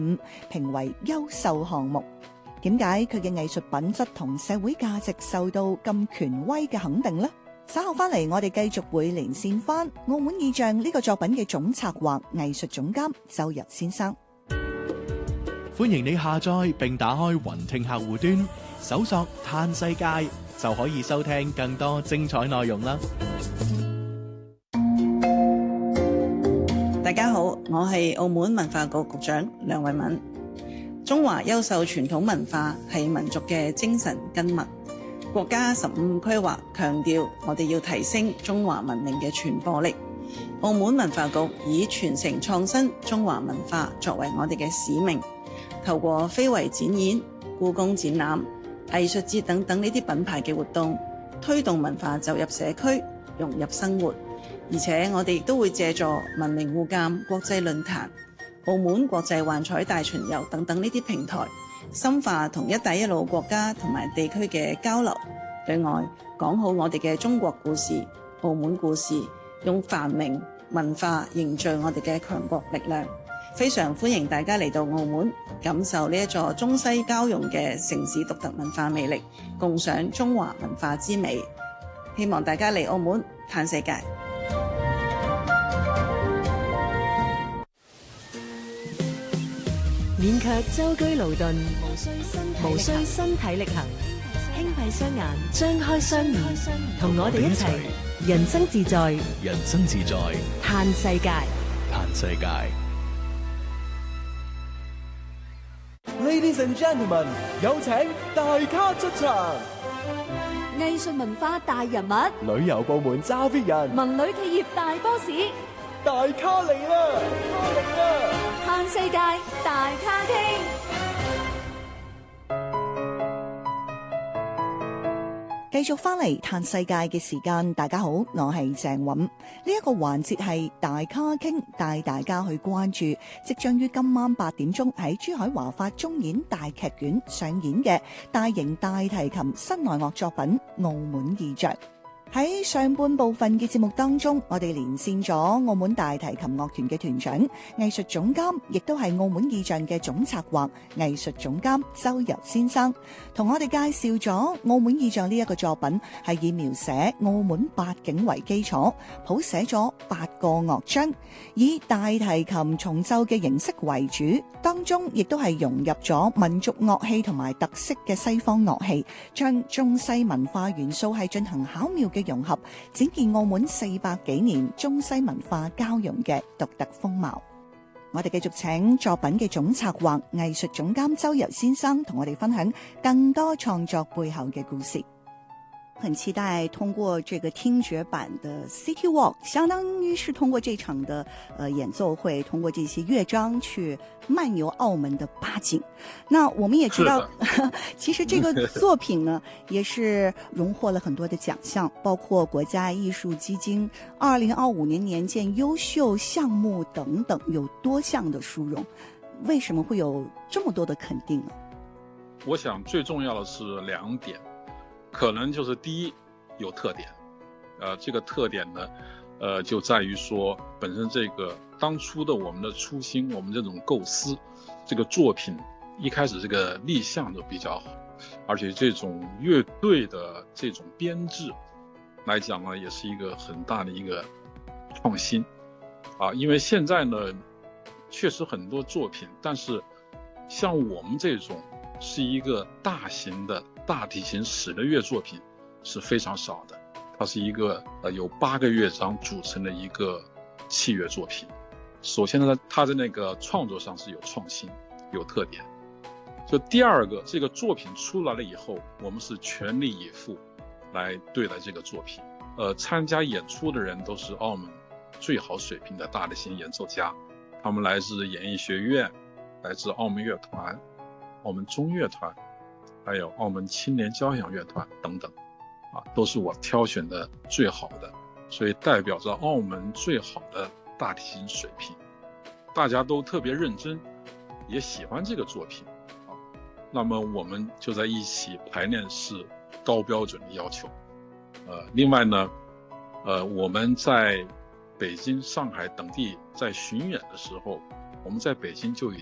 評為優秀項目。點解佢嘅藝術品質同社會價值受到咁權威嘅肯定呢？稍後翻嚟，我哋繼續會連線翻澳門意象呢個作品嘅總策劃藝術總監周游先生。 歡迎你下載並打開雲聽客戶端，搜索嘆世界就可以收聽更多精彩內容啦。 大家好，我係澳門文化局局長梁慧敏。中華優秀傳統文化係民族嘅精神根脈。國家15規劃強調，我哋要提升中華文明嘅傳播力。澳門文化局以傳承創新中華文化作為我哋嘅使命，透過非遺展演、故宮展覽、藝術節等等呢啲品牌嘅活動，推動文化走入社區，融入生活。而且我哋亦都會借助文明互鑒國際論壇、澳門國際幻彩大巡遊等等呢啲平台，深化同一帶一路國家同埋地區嘅交流，對外講好我哋嘅中國故事、澳門故事，用繁榮文化凝聚我哋嘅強國力量。非常歡迎大家嚟到澳門，感受呢一座中西交融嘅城市獨特文化魅力，共賞中華文化之美。希望大家嚟澳門嘆世界。 免卻舟車勞頓，無需身體力行，輕閉雙眼，張開雙耳，同我哋一齊人生自在， 人生自在， 嘆世界， 嘆世界。 Ladies and gentlemen， 有請大咖出場。 藝術文化大人物， 旅遊部門揸 fit 人， 文旅企業大 boss， 大咖嚟啦！ 嘆世界大咖傾。 繼續翻嚟嘆世界嘅時間，大家好，我係鄭韻。呢一個環節係大咖傾，帶大家去關注即將於今晚8點鐘喺珠海華發中演大劇院上演嘅大型大提琴室內樂作品《澳門意象》。喺上半部分嘅節目當中，我哋連線咗澳門大提琴樂團嘅團長、藝術總監，亦都係澳門意象嘅總策劃藝術總監周游先生，同我哋介紹咗澳門意象呢一個作品係以描寫澳門8景為基礎，譜寫咗8個樂章，以大提琴重奏嘅形式為主，當中亦都係融入咗民族樂器同埋特色嘅西方樂器，將中西文化元素係進行巧妙嘅融合，展現澳門400幾年中西文化交融嘅獨特風貌。我哋繼續請作品嘅總策劃藝術總監周游先生同我哋分享更多創作背後嘅故事。很期待通過這個聽覺版的 City Walk， 相當於是通過這場的演奏會，通過這些樂章去漫遊澳門的8景。那我們也知道其實這個作品呢也是榮獲了很多的獎項，包括國家藝術基金2025年年鑑優秀項目等等，有多項的殊榮。為什麼會有這麼多的肯定呢？ 我想最重要的是2點，可能就是第一，有特點，這個特點呢，就在於說本身這個當初的我們的初心，我們這種構思，這個作品一開始這個立項就比較好，而且這種樂隊的這種編制來講呢，也是一個很大的一個創新，因為現在呢，確實很多作品，但是像我們這種是一個大型的大提琴室內樂作品是非常少的，它是一個有8個樂章組成的一個器樂作品。首先呢，它的那個創作上是有創新、有特點。就第二個，這個作品出來了以後，我們是全力以赴來對待這個作品。參加演出的人都是澳門最好水平的大提琴演奏家，他們來自演藝學院，來自澳門樂團、澳門中樂團，還有澳門青年交響樂團等等，都是我挑選的最好的，所以代表着澳門最好的大提琴水平，大家都特別認真，也喜歡這個作品，那麼我們就在一起排練是高標準的要求。另外呢，我們在北京、上海等地在巡演的時候，我們在北京就已